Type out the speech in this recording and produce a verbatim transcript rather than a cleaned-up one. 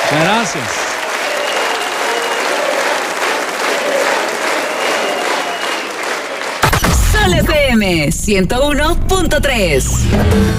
Gracias. Sol F M ciento uno punto tres.